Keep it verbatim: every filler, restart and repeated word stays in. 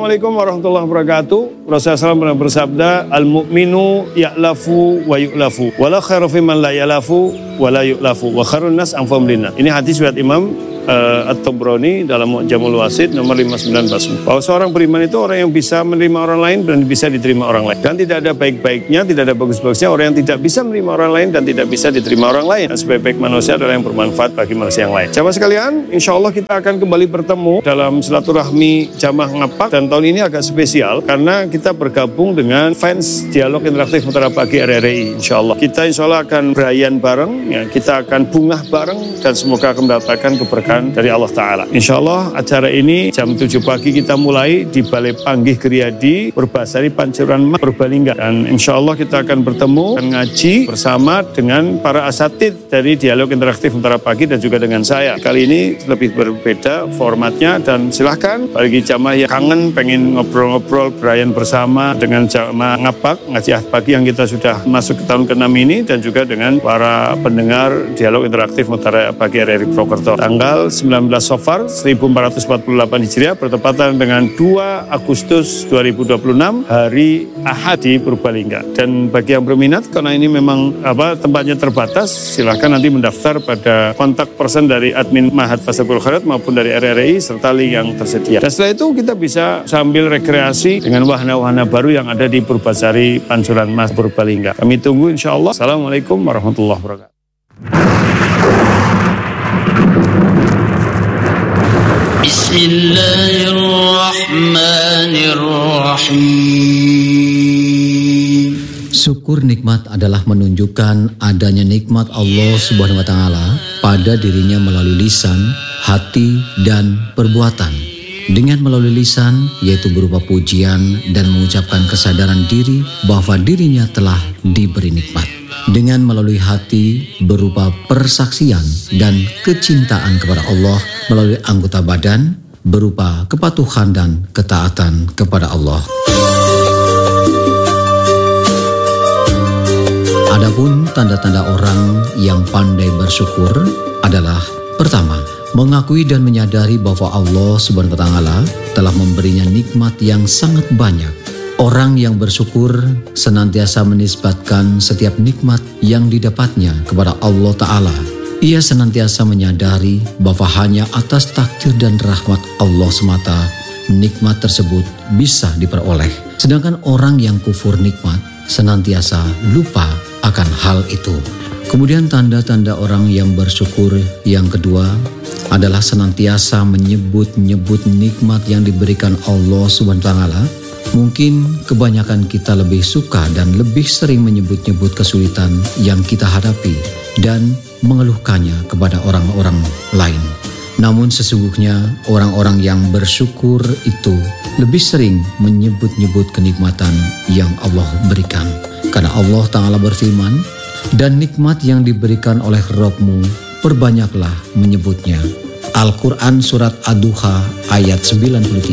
Assalamualaikum warahmatullahi wabarakatuh. Rasulullah shallallahu alaihi wasallam pernah bersabda, al-mu'minu ya'lafu wa yu'lafu, wa la khairu fi man la ya'lafu wa la yu'lafu, wa khairun nas anfa'uhum lin-nas. Ini hadis riwayat Imam uh, At-Tabrani dalam Mu'jamul Wasit nomor lima sembilan empat sembilan. Bahwa seorang beriman itu orang yang bisa menerima orang lain dan bisa diterima orang lain. Dan tidak ada baik-baiknya, tidak ada bagus-bagusnya orang yang tidak bisa menerima orang lain dan tidak bisa diterima orang lain. Dan sebaik-baik manusia adalah yang bermanfaat bagi manusia yang lain. Jamaah sekalian, insya Allah kita akan kembali bertemu dalam silaturahmi Jamaah Ngapak, dan tahun ini agak spesial karena kita bergabung dengan fans Dialog Interaktif Mutiara Pagi R R I. Insya Allah kita insya Allah akan berayan bareng, ya, kita akan bungah bareng, dan semoga akan mendapatkan keberkahan dari Allah Ta'ala. Insya Allah acara ini jam tujuh pagi kita mulai di Balai Panggih Geriyadi Purbasari Pancuran Purbalingga, dan insya Allah kita akan bertemu dan ngaji bersama dengan para asatid dari Dialog Interaktif Mutiara Pagi dan juga dengan saya. Kali ini lebih berbeda formatnya, dan silahkan bagi jamaah yang kangen pengen ngobrol-ngobrol berayan bersama dengan jamaah Ngapak ngaji ahad pagi yang kita sudah masuk ke tahun keenam ini, dan juga dengan para pendengar Dialog Interaktif Mutiara Pagi R R I Purwokerto. Tanggal sembilan belas Safar seribu empat ratus empat puluh delapan Hijriah bertepatan dengan dua Agustus dua ribu dua puluh enam hari Ahad di Purbalingga. Dan bagi yang berminat, karena ini memang apa tempatnya terbatas, silahkan nanti mendaftar pada kontak person dari admin Ma'had Fastabiqul Khairat maupun dari R R I serta link yang tersedia. Dan setelah itu kita bisa sambil rekreasi dengan wahana-wahana baru yang ada di Purbasari Pancuran Mas Purbalingga. Kami tunggu insya Allah. Assalamualaikum warahmatullahi wabarakatuh. Bismillahirrahmanirrahim. Syukur nikmat adalah menunjukkan adanya nikmat Allah Subhanahu wa Ta'ala pada dirinya melalui lisan, hati, dan perbuatan. Dengan melalui lisan, yaitu berupa pujian dan mengucapkan kesadaran diri bahwa dirinya telah diberi nikmat. Dengan melalui hati, berupa persaksian dan kecintaan kepada Allah melalui anggota badan, berupa kepatuhan dan ketaatan kepada Allah. Adapun tanda-tanda orang yang pandai bersyukur adalah: pertama, mengakui dan menyadari bahwa Allah Subhanahu wa Ta'ala telah memberinya nikmat yang sangat banyak. Orang yang bersyukur senantiasa menisbatkan setiap nikmat yang didapatnya kepada Allah Ta'ala. Ia senantiasa menyadari bahwa hanya atas takdir dan rahmat Allah semata nikmat tersebut bisa diperoleh. Sedangkan orang yang kufur nikmat senantiasa lupa akan hal itu. Kemudian tanda-tanda orang yang bersyukur yang kedua adalah senantiasa menyebut-nyebut nikmat yang diberikan Allah Subhanahu wa Ta'ala. Mungkin kebanyakan kita lebih suka dan lebih sering menyebut-nyebut kesulitan yang kita hadapi dan mengeluhkannya kepada orang-orang lain. Namun sesungguhnya orang-orang yang bersyukur itu lebih sering menyebut-nyebut kenikmatan yang Allah berikan. Karena Allah Ta'ala berfirman, dan nikmat yang diberikan oleh Rabb-Mu perbanyaklah menyebutnya. Al-Quran Surat Ad-Duha ayat sembilan puluh tiga.